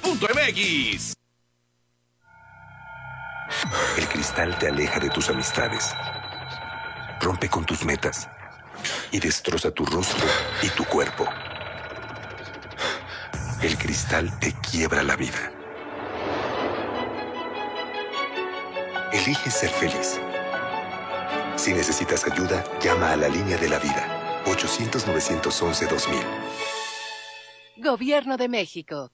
Cristal.mx. El cristal te aleja de tus amistades, rompe con tus metas y destroza tu rostro y tu cuerpo. El cristal te quiebra la vida. Elige ser feliz. Si necesitas ayuda, llama a la línea de la vida, 800-911-2000. Gobierno de México.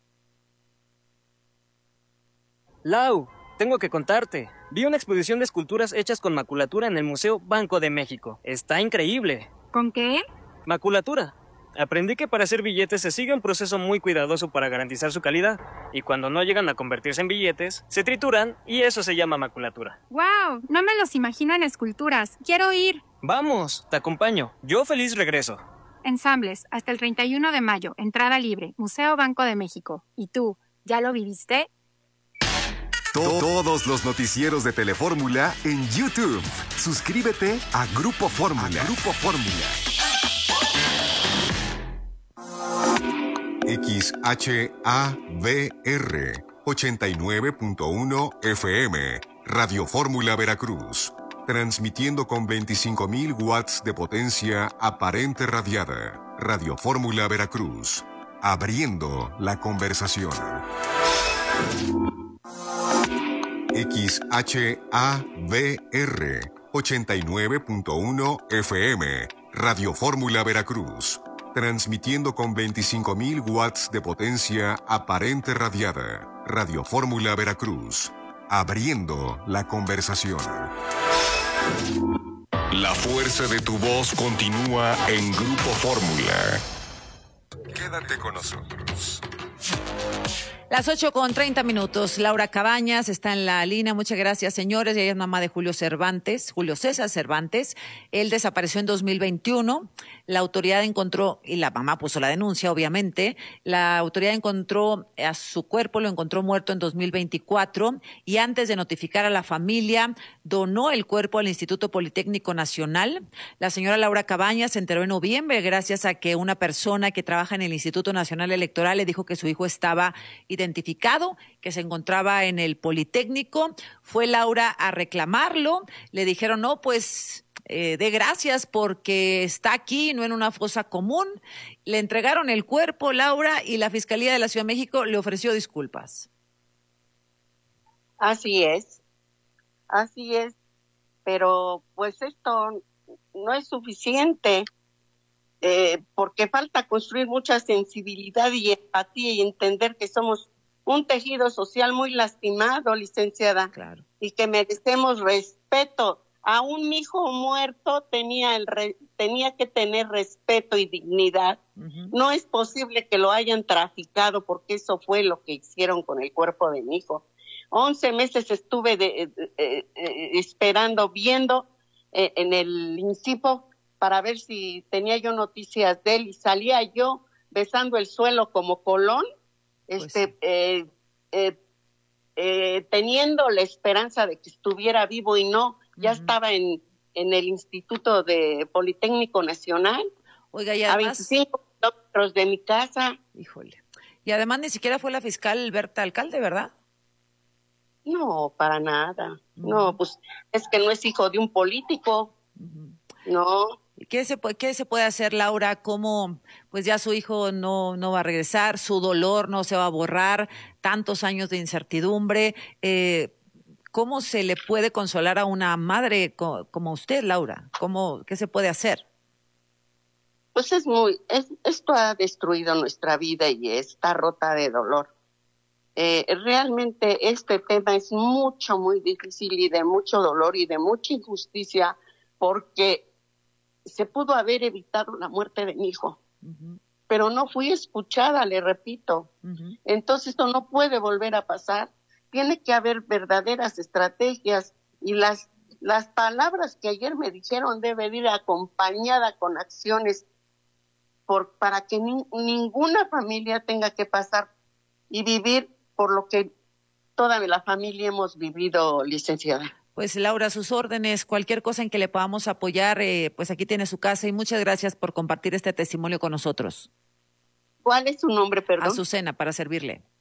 Lau, tengo que contarte. Vi una exposición de esculturas hechas con maculatura en el Museo Banco de México. Está increíble. ¿Con qué? Maculatura. Aprendí que para hacer billetes se sigue un proceso muy cuidadoso para garantizar su calidad, y cuando no llegan a convertirse en billetes, se trituran y eso se llama maculatura. ¡Wow! No me los imagino en esculturas. ¡Quiero ir! Vamos, te acompaño. Yo feliz regreso. Ensambles, hasta el 31 de mayo, entrada libre, Museo Banco de México. ¿Y tú, ya lo viviste? Todos los noticieros de Telefórmula en YouTube. Suscríbete a Grupo Fórmula. XHAVR 89.1 FM, Radio Fórmula Veracruz, transmitiendo con 25,000 watts de potencia aparente radiada. Radio Fórmula Veracruz, abriendo la conversación. XHAVR 89.1 FM, Radio Fórmula Veracruz, transmitiendo con 25,000 watts de potencia aparente radiada. Radio Fórmula Veracruz, abriendo la conversación. La fuerza de tu voz continúa en Grupo Fórmula. Quédate con nosotros. Las 8:30. Laura Cabañas está en la línea. Muchas gracias, señores. Ella es mamá de Julio César Cervantes. Él desapareció en 2021. La autoridad encontró, y la mamá puso la denuncia, obviamente. La autoridad encontró a su cuerpo, lo encontró muerto en 2024. Y antes de notificar a la familia, donó el cuerpo al Instituto Politécnico Nacional. La señora Laura Cabañas se enteró en noviembre gracias a que una persona que trabaja en el Instituto Nacional Electoral le dijo que su hijo estaba identificado, que se encontraba en el Politécnico. Fue Laura a reclamarlo. Le dijeron, no, pues dé gracias porque está aquí, no en una fosa común. Le entregaron el cuerpo, Laura, y la Fiscalía de la Ciudad de México le ofreció disculpas. Así es, pero pues esto no es suficiente. Porque falta construir mucha sensibilidad y empatía y entender que somos un tejido social muy lastimado, licenciada, claro, y que merecemos respeto. Aún mi hijo muerto tenía que tener respeto y dignidad. Uh-huh. No es posible que lo hayan traficado, porque eso fue lo que hicieron con el cuerpo de mi hijo. 11 meses estuve esperando, viendo en el INCIPO para ver si tenía yo noticias de él, y salía yo besando el suelo como Colón, pues teniendo la esperanza de que estuviera vivo, y no, ya estaba en el Instituto de Politécnico Nacional. Oiga, y además, a 25 kilómetros de mi casa. Híjole. Y además ni siquiera fue la fiscal Berta Alcalde, ¿verdad? No, para nada. No, pues es que no es hijo de un político. No. ¿Qué se puede hacer, Laura? ¿Cómo, pues ya su hijo no va a regresar, su dolor no se va a borrar, tantos años de incertidumbre? ¿Cómo se le puede consolar a una madre como usted, Laura? ¿Qué se puede hacer? Pues esto ha destruido nuestra vida y está rota de dolor. Realmente este tema es muy difícil y de mucho dolor y de mucha injusticia, porque se pudo haber evitado la muerte de mi hijo, pero no fui escuchada, le repito. Entonces esto no puede volver a pasar. Tiene que haber verdaderas estrategias, y las palabras que ayer me dijeron deben ir acompañadas con acciones para que ninguna familia tenga que pasar y vivir por lo que toda la familia hemos vivido, licenciada. Pues Laura, a sus órdenes, cualquier cosa en que le podamos apoyar, pues aquí tiene su casa, y muchas gracias por compartir este testimonio con nosotros. ¿Cuál es su nombre, perdón? Azucena, para servirle.